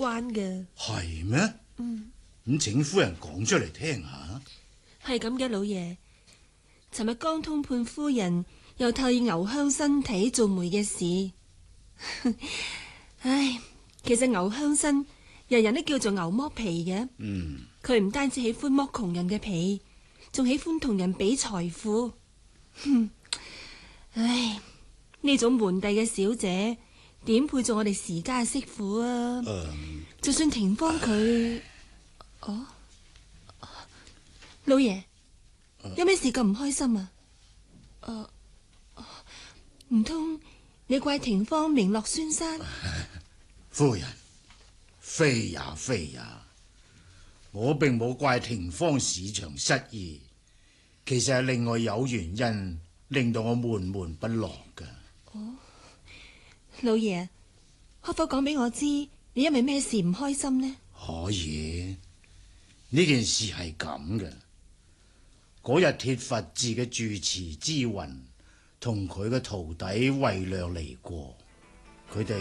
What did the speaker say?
關嘅。 係咩？咁請夫人講出嚟聽下。 係咁嘅，老爺。尋日江通判夫人又替牛香身體做媒嘅事。唉，其實牛香身人人都叫做牛剝皮嘅。佢唔單止喜歡剝窮人嘅皮，仲喜歡同人比財富。唉，呢種門第嘅小姐點配做我哋時家嘅媳婦啊？就算廷芳佢，老爺有咩事咁唔開心啊？唔通你怪廷芳名落孫山？ 夫人，非也非也，我並冇怪廷芳市場失意，其實係另外有原因令到我悶悶不樂㗎。 老爺，可否講俾我知你因為咩事唔開心呢？ 可以，呢件事係咁嘅。嗰日鐵佛寺嘅住持之雲同佢嘅徒弟慧亮嚟過，佢哋